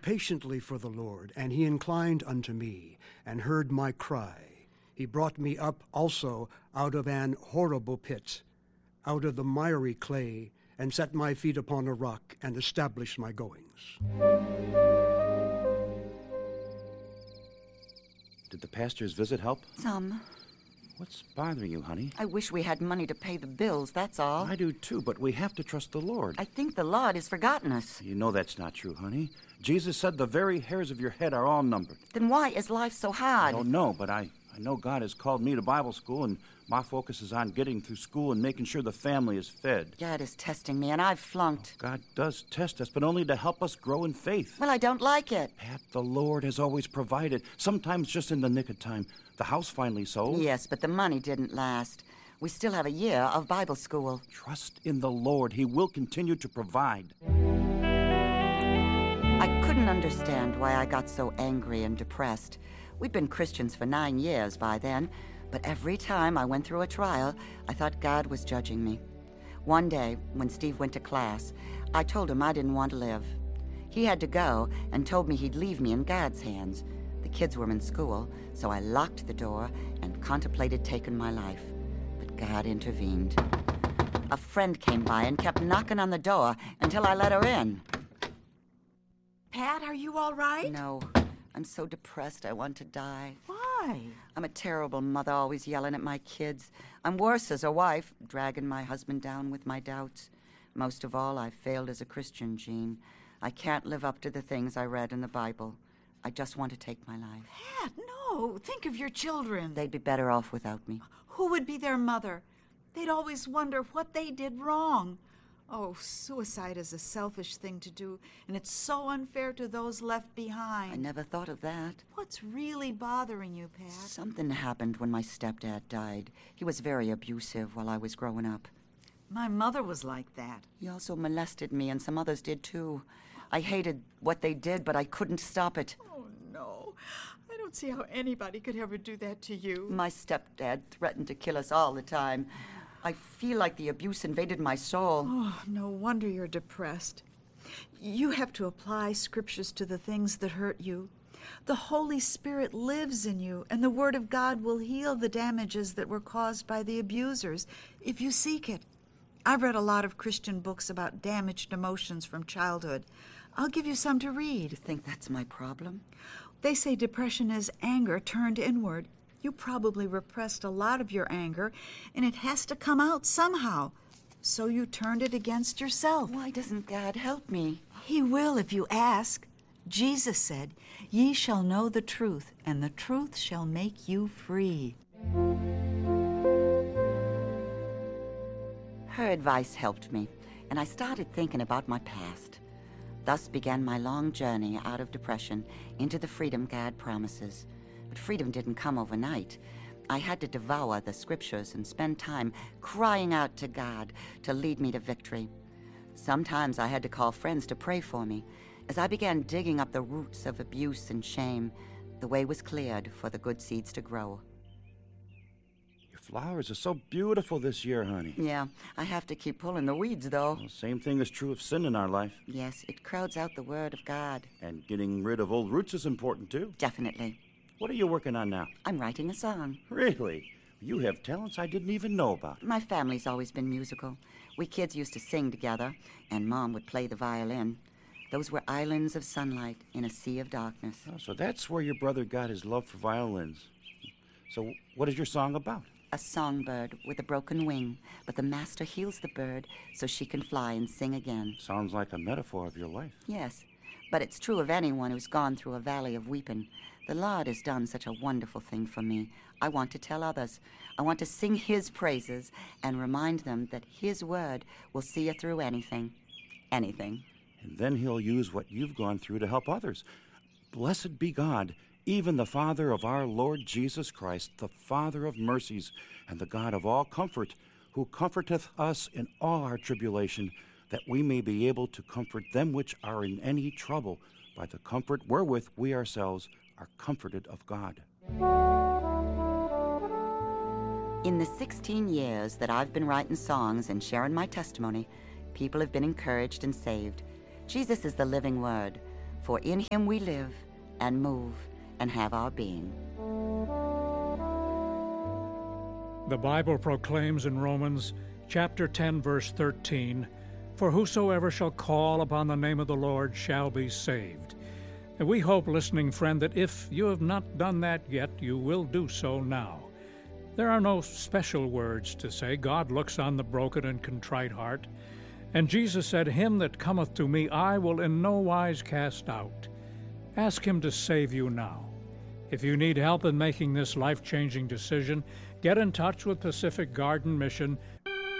waited patiently for the Lord, and he inclined unto me, and heard my cry. He brought me up also out of an horrible pit, out of the miry clay, and set my feet upon a rock, and established my goings. Did the pastor's visit help? Some. What's bothering you, honey? I wish we had money to pay the bills, that's all. I do too, but we have to trust the Lord. I think the Lord has forgotten us. You know that's not true, honey. Jesus said the very hairs of your head are all numbered. Then why is life so hard? I don't know, but I know God has called me to Bible school, and my focus is on getting through school and making sure the family is fed. God is testing me, and I've flunked. God does test us, but only to help us grow in faith. Well, I don't like it. Pat, the Lord has always provided, sometimes just in the nick of time. The house finally sold. Yes, but the money didn't last. We still have a year of Bible school. Trust in the Lord. He will continue to provide. I couldn't understand why I got so angry and depressed. We'd been Christians for 9 years by then, but every time I went through a trial, I thought God was judging me. One day, when Steve went to class, I told him I didn't want to live. He had to go and told me he'd leave me in God's hands. The kids were in school, so I locked the door and contemplated taking my life. But God intervened. A friend came by and kept knocking on the door until I let her in. Pat, are you all right? No, I'm so depressed I want to die. Why? I'm a terrible mother, always yelling at my kids. I'm worse as a wife, dragging my husband down with my doubts. Most of all, I've failed as a Christian, Jean. I can't live up to the things I read in the Bible. I just want to take my life. Pat, no. Think of your children. They'd be better off without me. Who would be their mother? They'd always wonder what they did wrong. Oh, suicide is a selfish thing to do, and it's so unfair to those left behind. I never thought of that. What's really bothering you, Pat? Something happened when my stepdad died. He was very abusive while I was growing up. My mother was like that. He also molested me, and some others did too. I hated what they did, but I couldn't stop it. Oh, no. I don't see how anybody could ever do that to you. My stepdad threatened to kill us all the time. I feel like the abuse invaded my soul. Oh, no wonder you're depressed. You have to apply scriptures to the things that hurt you. The Holy Spirit lives in you, and the Word of God will heal the damages that were caused by the abusers if you seek it. I've read a lot of Christian books about damaged emotions from childhood. I'll give you some to read. You think that's my problem? They say depression is anger turned inward. You probably repressed a lot of your anger, and it has to come out somehow. So you turned it against yourself. Why doesn't God help me? He will if you ask. Jesus said, "Ye shall know the truth, and the truth shall make you free." Her advice helped me, and I started thinking about my past. Thus began my long journey out of depression into the freedom God promises. But freedom didn't come overnight. I had to devour the scriptures and spend time crying out to God to lead me to victory. Sometimes I had to call friends to pray for me. As I began digging up the roots of abuse and shame, the way was cleared for the good seeds to grow. Your flowers are so beautiful this year, honey. Yeah, I have to keep pulling the weeds, though. Well, same thing is true of sin in our life. Yes, it crowds out the word of God. And getting rid of old roots is important, too. Definitely. What are you working on now? I'm writing a song. Really? You have talents I didn't even know about. My family's always been musical. We kids used to sing together, and Mom would play the violin. Those were islands of sunlight in a sea of darkness. Oh, so that's where your brother got his love for violins. So what is your song about? A songbird with a broken wing, but the master heals the bird so she can fly and sing again. Sounds like a metaphor of your life. Yes, but it's true of anyone who's gone through a valley of weeping. The Lord has done such a wonderful thing for me. I want to tell others. I want to sing His praises and remind them that His word will see you through anything. Anything. And then He'll use what you've gone through to help others. Blessed be God, even the Father of our Lord Jesus Christ, the Father of mercies, and the God of all comfort, who comforteth us in all our tribulation, that we may be able to comfort them which are in any trouble, by the comfort wherewith we ourselves are comforted of God. In the 16 years that I've been writing songs and sharing my testimony, people have been encouraged and saved. Jesus is the living word. For in him we live and move and have our being. The Bible proclaims in Romans chapter 10, verse 13, "For whosoever shall call upon the name of the Lord shall be saved." And we hope, listening friend, that if you have not done that yet, you will do so now. There are no special words to say. God looks on the broken and contrite heart. And Jesus said, "Him that cometh to me I will in no wise cast out." Ask him to save you now. If you need help in making this life-changing decision, get in touch with Pacific Garden Mission,